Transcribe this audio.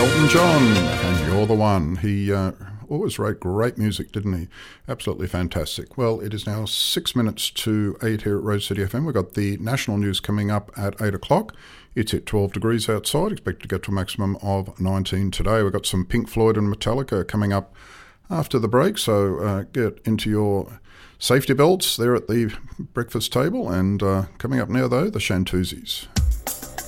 Elton John, and You're the One. He always wrote great music, didn't he? Absolutely fantastic. Well, it is now 6 minutes to 8 here at Rose City FM. We've got the national news coming up at 8 o'clock. It's at 12 degrees outside, expected to get to a maximum of 19 today. We've got some Pink Floyd and Metallica coming up after the break, so get into your safety belts there at the breakfast table. And coming up now, though, the Shantuzis.